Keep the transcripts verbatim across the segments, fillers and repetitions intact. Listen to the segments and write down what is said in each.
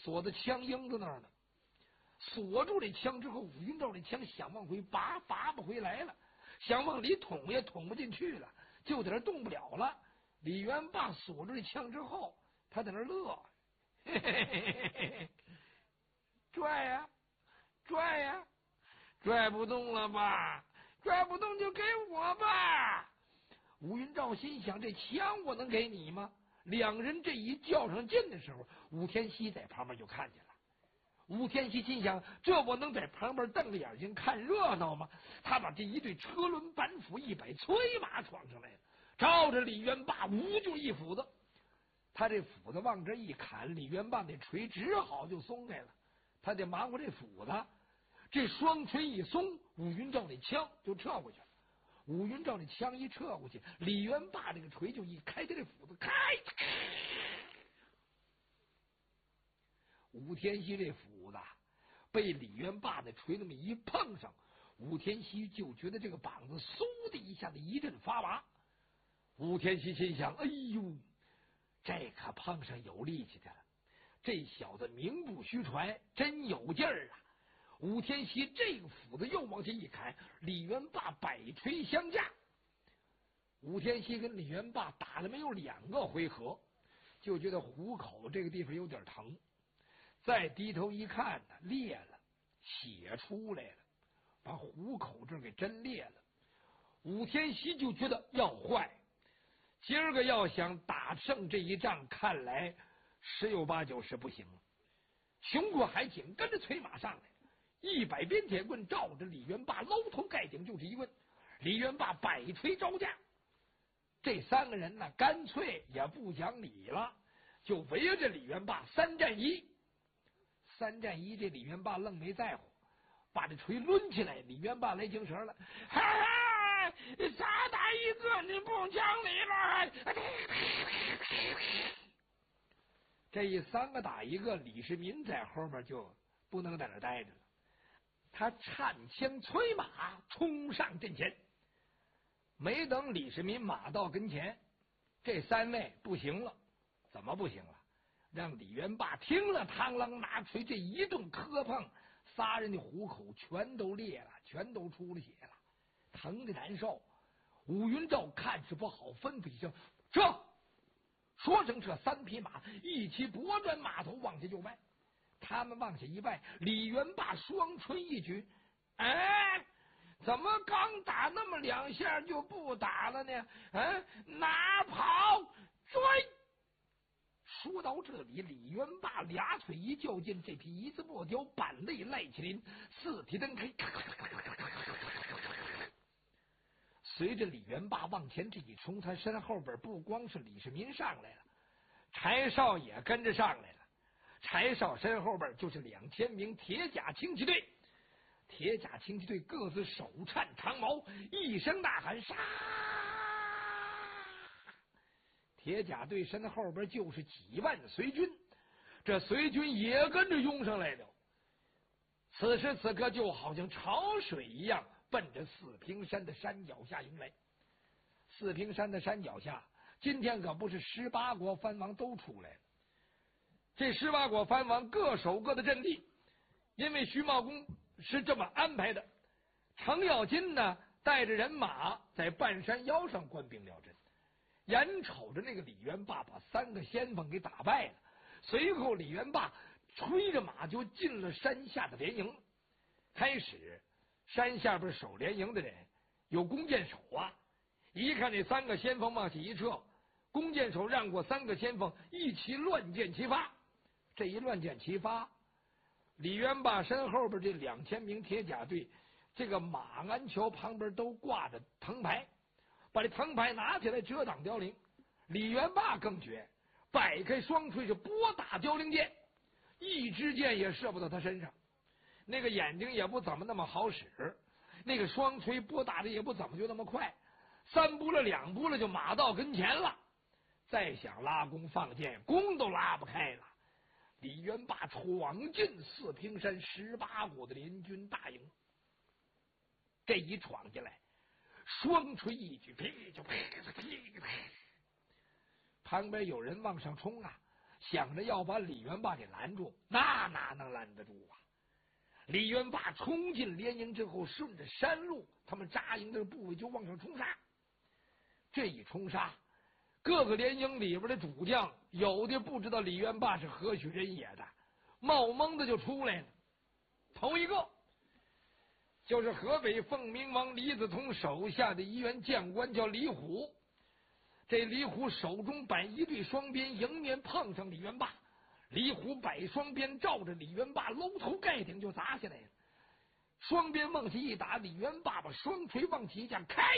锁在枪缨子那儿呢。锁住这枪之后，武云照这枪想往回拔，拔不回来了，想往里捅也捅不进去了，就在那动不了了。李元霸锁住这枪之后，他在那乐，嘿嘿嘿嘿嘿，拽呀拽呀，拽不动了吧？拽不动就给我吧。吴云照心想，这枪我能给你吗？两人这一较上劲的时候，武天锡在旁边就看见了。武天锡心想，这我能在旁边瞪着眼睛看热闹吗？他把这一对车轮板斧一摆，催马闯上来了，照着李元霸无就一斧子。他这斧子往这一砍，李元霸那锤只好就松开了。他得忙活这斧子，这双锤一松，武云照那枪就撤过去了。武云照那枪一撤过去，李元霸这个锤就一开，他这斧子开。武天锡这斧子被李元霸的锤那么一碰上，武天锡就觉得这个膀子嗖的一下子一阵发麻。武天锡心想，哎呦，这可碰上有力气的了，这小子名不虚传，真有劲儿啊！武天锡这个斧子又往前一砍，李元霸百锤相加。武天锡跟李元霸打了没有两个回合，就觉得虎口这个地方有点疼，再低头一看呢，裂了，血出来了，把虎口这给真裂了。武天锡就觉得要坏，今儿个要想打胜这一仗，看来十有八九是不行了。熊过海景跟着催马上来，一百鞭铁棍照着李元霸捞头盖顶就是一棍。李元霸百锤招架，这三个人呢，干脆也不讲理了，就围着李元霸三战一。三战一，这李元霸愣没在乎，把这锤抡起来，李元霸来精神了，哈哈，仨打一个，你不讲理了。这一三个打一个，李世民在后面就不能在那待着了，他颤枪催马冲上阵前。没等李世民马到跟前，这三位不行了。怎么不行了？让李元霸听了，螳螂拿锤这一顿磕碰，仨人的虎口全都裂了，全都出了血了，疼的难受。武云照看是不好，吩咐一声撤。说声这三匹马一起拨转马头往下就迈。他们往下一迈，李元霸双锤一举，哎，怎么刚打那么两下就不打了呢？嗯，哪跑追！说到这里，李元霸俩腿一较劲，这匹一字莫雕板类赖麒麟四蹄蹬开，随着李元霸往前这一冲，他身后边不光是李世民上来了，柴少也跟着上来了。柴少身后边就是两千名铁甲轻骑队，铁甲轻骑队各自手颤长矛，一声呐喊杀！铁甲队身后边就是几万随军，这随军也跟着拥上来了。此时此刻就好像潮水一样，奔着四平山的山脚下涌来。四平山的山脚下，今天可不是十八国藩王都出来了，这十八国藩王各守各的阵地，因为徐茂公是这么安排的。程咬金呢，带着人马在半山腰上官兵料阵，眼瞅着那个李元霸把三个先锋给打败了，随后李元霸催着马就进了山下的连营。开始山下边守连营的人有弓箭手啊，一看这三个先锋往起一撤，弓箭手让过三个先锋，一起乱箭齐发。这一乱箭齐发，李元霸身后边这两千名铁甲队，这个马鞍桥旁边都挂着藤牌，把这藤牌拿起来遮挡凋零。李元霸更绝，摆开双锤就拨打凋零箭，一支箭也射不到他身上。那个眼睛也不怎么那么好使，那个双锤拨打的也不怎么就那么快，三步了两步了就马到跟前了，再想拉弓放箭，弓都拉不开了。李元霸闯进四平山十八国的联军大营，这一闯进来，双锤一举，噼就噼噼噼，旁边有人往上冲啊！ 想着要把李元霸给拦住，那哪能拦得住啊？李元霸冲进连营之后，顺着山路，他们扎营的部位就往上冲杀。这一冲杀，各个连营里边的主将，有的不知道李元霸是何许人也的，冒蒙的就出来了。头一个就是河北凤鸣王李子通手下的一员将官，叫李虎。这李虎手中摆一对双鞭，迎面碰上李元霸。李虎摆双鞭照着李元霸楼头盖顶就砸下来了。双鞭往起一打，李元霸把双锤往起一架，开！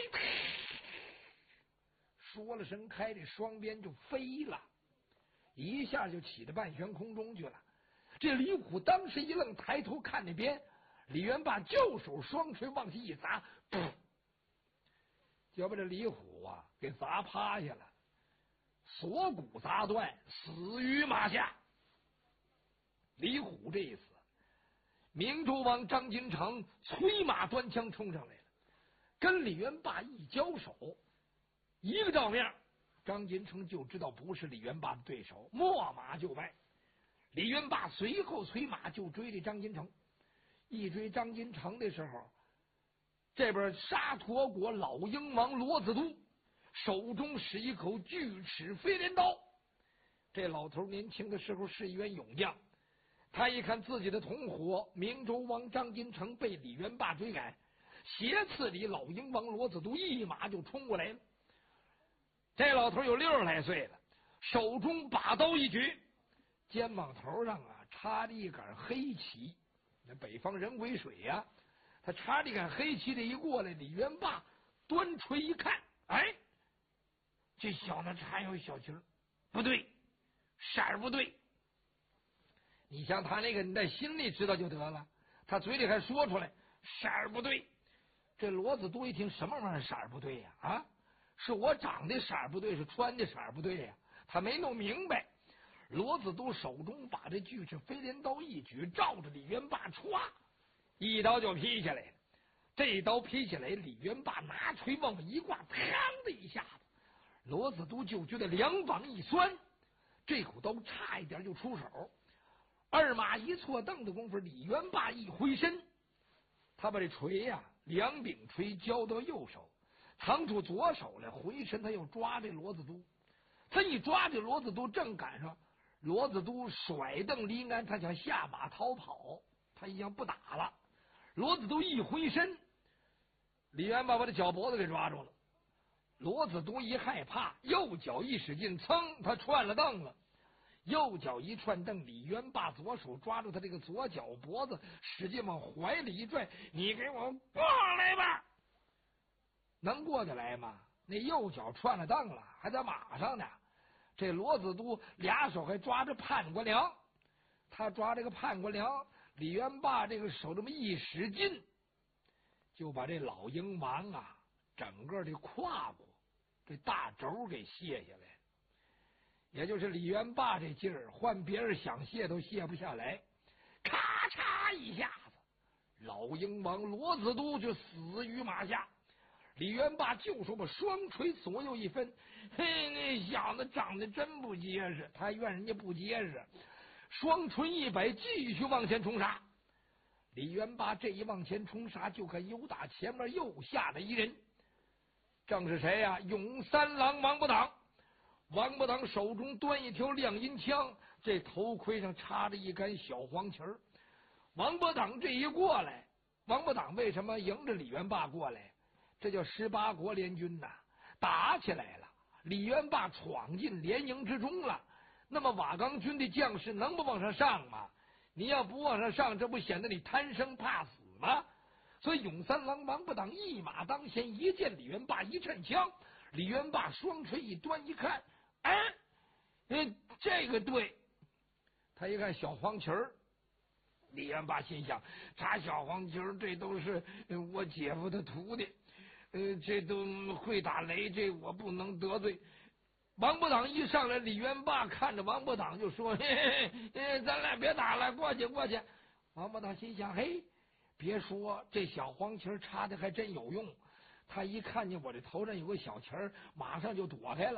说了声开，这双鞭就飞了，一下就起到半悬空中去了。这李虎当时一愣，抬头看那边，李元霸就手双锤往起一砸，噗，就把这李虎啊给砸趴下了，锁骨砸断，死于马下。李虎这一死，明州王张金城催马端枪冲上来了，跟李元霸一交手，一个照面，张金城就知道不是李元霸的对手，秣马就败。李元霸随后催马就追这张金城，一追张金城的时候，这边沙陀国老鹰王罗子都手中使一口巨齿飞镰刀。这老头年轻的时候是一员勇将，他一看自己的同伙明州王张金城被李元霸追赶，斜刺里老鹰王罗子都一马就冲过来了。这老头有六十来岁了，手中把刀一举，肩膀头上啊插着一杆黑旗。那北方人为水呀、啊，他插着一杆黑旗，这一过来，李元霸端锤一看，哎，这小子插有小旗儿，不对，色儿不对。你像他那个，你在心里知道就得了，他嘴里还说出来色儿不对。这罗子都一听，什么玩意儿色儿不对呀、啊？啊，是我长得色儿不对，是穿的色儿不对呀、啊？他没弄明白。罗子都手中把这巨齿飞镰刀一举，照着李元霸歘，一刀就劈下来了。这一刀劈下来，李元霸拿锤往外一挂，嘡的一下子，罗子都就觉得两膀一酸，这口刀差一点就出手。二马一错蹬的功夫，李元霸一回身，他把这锤呀、啊，两柄锤交到右手，腾出左手来，回身他又抓这罗子都。他一抓这罗子都，正赶上罗子都甩蹬离鞍，他想下马逃跑，他一样不打了。罗子都一回身，李元霸把他脚脖子给抓住了。罗子都一害怕，右脚一使劲，噌，他窜了蹬了。右脚一窜蹬，李元霸左手抓住他这个左脚脖子，使劲往怀里一拽，你给我过来吧！能过得来吗？那右脚窜了蹬了，还在马上呢。这罗子都俩手还抓着判官梁，他抓这个判官梁，李元霸这个手这么一使劲，就把这老鹰王啊整个的胯骨这大轴给卸下来。也就是李元霸这劲儿，换别人想卸都卸不下来，咔嚓一下子，老鹰王罗子都就死于马下。李元霸就说把双锤左右一分，嘿，那小子长得真不结实，他怨人家不结实。双锤一摆，继续往前冲杀。李元霸这一往前冲杀，就看由打前面又下来一人，正是谁呀、啊？永三郎王伯党。王伯党手中端一条亮银枪，这头盔上插着一杆小黄旗儿。王伯党这一过来，王伯党为什么迎着李元霸过来？这叫十八国联军呐，打起来了。李元霸闯进连营之中了，那么瓦岗军的将士能不往上上吗？你要不往上上，这不显得你贪生怕死吗？所以永三郎王伯党一马当先，一见李元霸一趁枪，李元霸双锤一端一看，哎，哎，这个对，他一看小黄旗儿，李元霸心想，插小黄旗儿，这都是我姐夫的徒弟，呃，这都会打雷，这我不能得罪。王伯党一上来，李元霸看着王伯党就说：“嘿嘿嘿，咱俩别打了，过去过去。”王伯党心想：“嘿，别说这小黄旗儿插的还真有用。”他一看见我这头上有个小旗儿，马上就躲开了。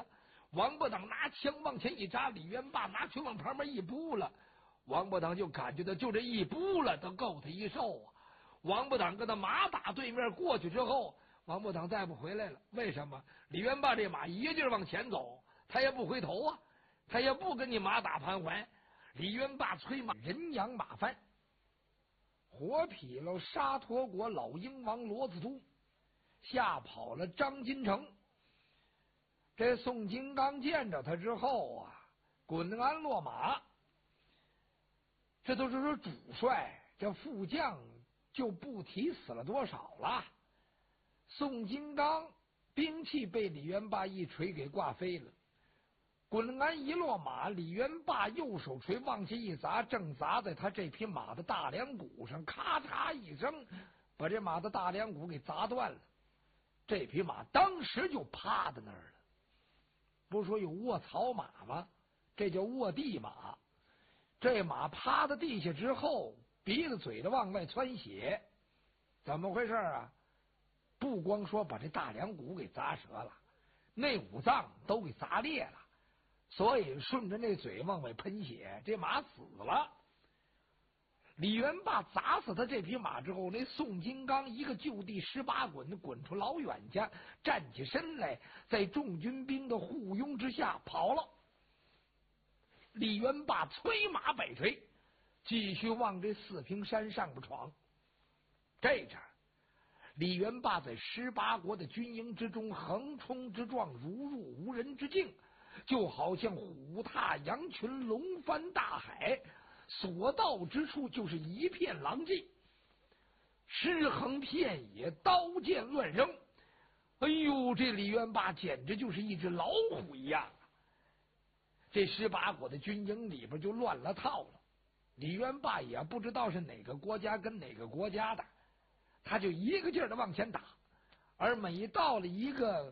王八党拿枪往前一扎，李元霸拿拳往旁边一扑了。王八党就感觉到就这一扑了，都够他一受啊！王八党跟他马打对面过去之后，王八党再不回来了。为什么？李元霸这马一个劲儿往前走，他也不回头啊，他也不跟你马打盘桓。李元霸催马，人仰马翻，活劈了沙陀国老鹰王罗子都，吓跑了张金城。这宋金刚见着他之后啊，滚鞍落马。这都是说主帅，这副将就不提死了多少了。宋金刚兵器被李元霸一锤给挂飞了，滚鞍一落马，李元霸右手锤往下一砸，正砸在他这匹马的大梁骨上，咔嚓一声，把这马的大梁骨给砸断了。这匹马当时就趴在那儿了。不是说有卧槽马吗？这叫卧地马。这马趴在地下之后，鼻子嘴的往外窜血，怎么回事啊？不光说把这大梁骨给砸折了，那五脏都给砸裂了，所以顺着那嘴往外喷血，这马死了。李元霸砸死他这匹马之后，那宋金刚一个就地十八滚，滚出老远去，站起身来，在众军兵的护拥之下跑了。李元霸催马北追，继续往这四平山上边闯。这阵李元霸在十八国的军营之中横冲直撞，如入无人之境，就好像虎踏羊群，龙翻大海，所到之处就是一片狼藉，尸横遍野，刀剑乱扔。哎呦，这李元霸简直就是一只老虎一样。这十八国的军营里边就乱了套了，李元霸也不知道是哪个国家跟哪个国家的，他就一个劲儿的往前打，而每到了一个